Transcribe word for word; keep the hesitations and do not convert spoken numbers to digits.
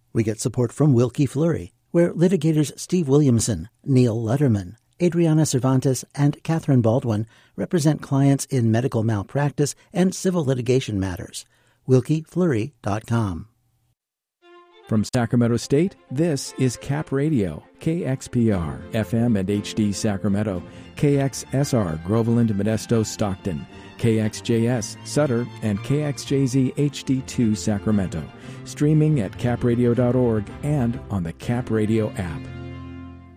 We get support from Wilkie Fleury, where litigators Steve Williamson, Neil Letterman, Adriana Cervantes, and Catherine Baldwin represent clients in medical malpractice and civil litigation matters. wilkie fleury dot com. From Sacramento State, this is Cap Radio, K X P R, F M and H D Sacramento, K X S R, Groveland, Modesto, Stockton, K X J S, Sutter, and K X J Z H D two, Sacramento. Streaming at cap radio dot org and on the Cap Radio app.